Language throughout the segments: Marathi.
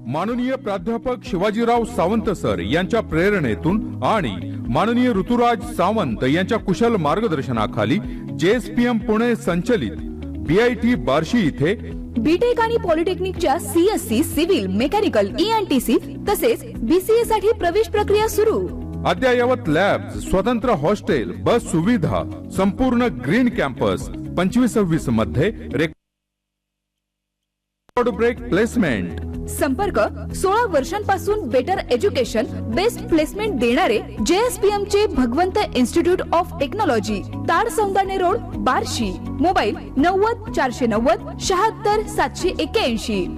माननीय प्राध्यापक शिवाजीराव सावंत सर यांच्या प्रेरणेतून आणि माननीय ऋतुराज सावंत यांच्या कुशल मार्गदर्शनाखाली जेएसपीएम पुणे संचलित बीआयटी बार्शी इथे बीटेक आणि पॉलिटेक्निकच्या सीएससी, सिव्हिल, मेकॅनिकल, ENTC तसेच BCA साठी प्रवेश प्रक्रिया सुरू. अद्ययावत लॅब्स, स्वतंत्र हॉस्टेल, बस सुविधा, संपूर्ण ग्रीन कॅम्पस. 25-26 मध्ये रेकॉर्ड ब्रेक प्लेसमेंट. संपर्क 16 वर्षांपासून बेटर एज्युकेशन, बेस्ट प्लेसमेंट देणारे जेएसपीएम चे भगवंत institute of technology, ताड Saundane road, Barshi. Mobile 90 490 76 781.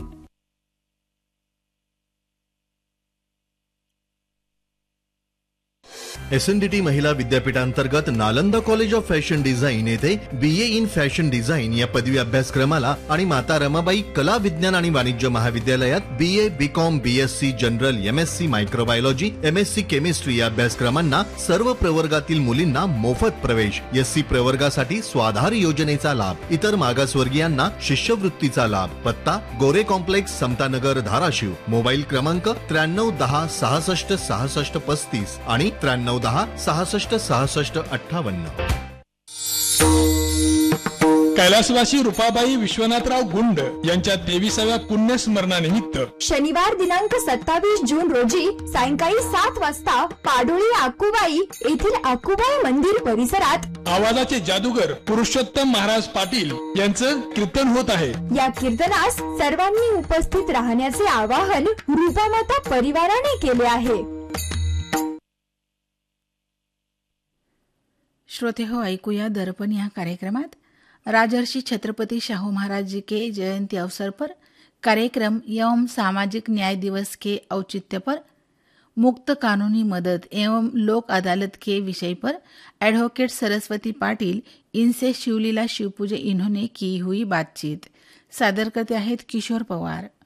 SNDT महिला विद्यापीठांतर्गत Nalanda college of fashion design येथे BA इन फॅशन डिझाईन या पदवी अभ्यासक्रमाला आणि माता रमाबाई कला विज्ञान आणि वाणिज्य महाविद्यालयात BA, BCom, BSc general, MSc microbiology, MSc chemistry या अभ्यासक्रमांना सर्व प्रवर्गातील मुलींना मोफत प्रवेश. SC प्रवर्गासाठी स्वाधार योजनेचा लाभ. इतर मागासवर्गीयांना शिष्यवृत्तीचा लाभ. पत्ता गोरे कॉम्प्लेक्स, समतानगर, धाराशिव. मोबाईल क्रमांक 93 10 66 66 35 आणि 93 10 66 66 58. कैलासवासी रुपाबाई विश्वनाथराव गुंड यांच्या 23व्या पुण्यस्मरणानिमित्त शनिवार दिनांक 27 जून रोजी सायंकाळी 7 वाजता पाडोळी आकुबाई येथील आकुबाई मंदिर परिसरात आवाजाचे जादूगर पुरुषोत्तम महाराज पाटील यांचं कीर्तन होत आहे. या कीर्तनास सर्वांनी उपस्थित राहण्याचे आवाहन रूपामाता परिवाराने केले आहे. श्रोते हो, ऐकूया दर्पण या कार्यक्रमात राजर्षि छत्रपति शाहू महाराज जी के जयंती अवसर पर कार्यक्रम एवं सामाजिक न्याय दिवस के औचित्य पर मुक्त कानूनी मदद एवं लोक अदालत के विषय पर एडवोकेट सरस्वती पाटिल इनसे शिवलीला शिवपूजे इन्होंने की हुई बातचीत. सादर करते आहेत किशोर पवार.